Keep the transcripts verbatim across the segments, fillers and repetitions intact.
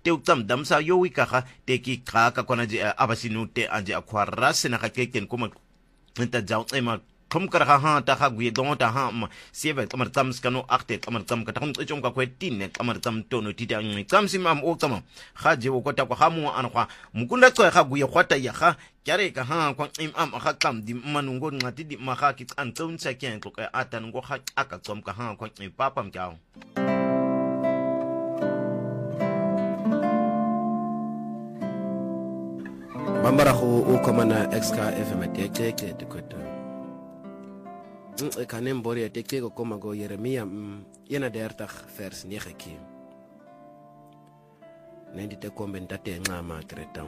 te utam damsa yo wikaga te ki kaka kona je abasinute anje akwarase na kakeken kuma ta jaw ema kom kar ha ta ha gwi don ta ha sieve kamar tam skano akte kamar tam ka tam chom ka kwetin ne kamar tam tono tita ngi tam simam o tama ha je wo kota ko hamu an kwa mukunda ko ha gwi khwata ya ha kyare ka ha kwa im am ha tam di manungo ngati di ma ha ki an ton sa ken ko ka atan go ha aka chom ka ha kwa im papam kyao Bambara ho o komana exka F M T K K de kota. Ik kan hem boren te kijken komen go Jeremia eenendertig vers negen keer. Nee die te komen dat te ngama tretam.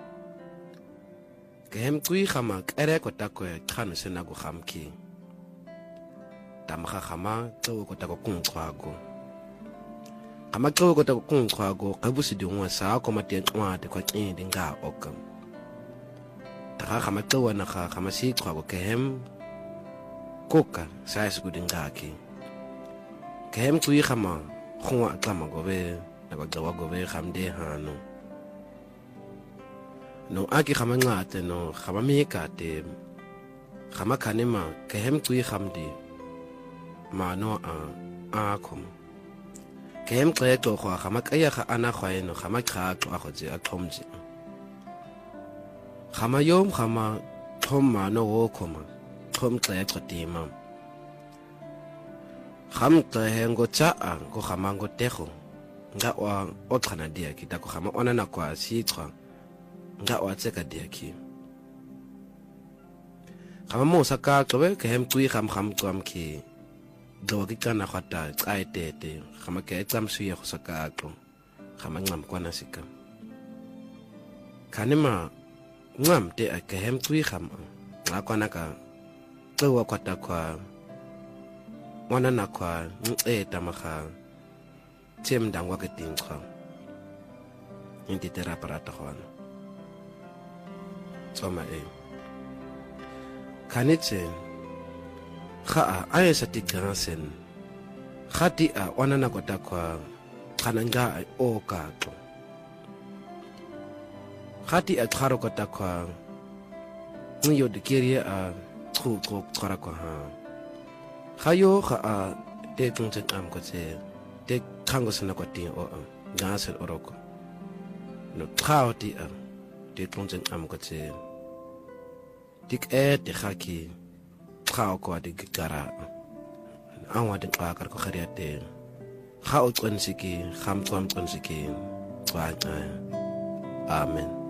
Kehem kui khama kere ko tako khano sena go khamki. Tamkha khama tso ko tako kunqwago. Khama tso ko tako kunqwago qabusi dingwa sa ko mate nqwa de ko qindi nga okam. Taka khama tso na kha khama si qwago kehem koka sa se go dingaki ke em tui khama khwa tlama go be na ba tsawa go be khamde hano no aki khama ngate no khama mi ka te khama khanema ke em tui khamdi ma no a a khom ke em tle to khwa khama kaya kha ana khwa no khama kha to a khotse a khomji khama yom khama thom ma no wo khoma khom tle khotima kham tle ngo cha ngo khama ngo tekho nga wa o khana dia kita ko khama ona na kwa si tswa nga wa tseka dia ki khama mo saka tsobe ke hem tui kham kham tswam ki do ki kana khata tsai tete khama ke tsam suye go saka tlo khama ngam kwana sika kanema ngam te ke hem tui kham nga kwana ka tsewa kwata kwa wana na kwa nqeta makha tsemdangwa ke tinkha inti teraparata khona tsoma e kanetse kha a esa tikransen khati a wana na kwata kwa khananga o ka to khati a kharo kwata kwa nyo de kirie a khu khu khara kwa ha khayo kha a te tungchen am ko che te khango sna ko ti o ga sel oroko no khao ti a te tungchen am ko che tik e te khaki khao ko de gara anwa de ka kar ko khariya te khao tsonsiki kham tsam tsonsiki twa amen.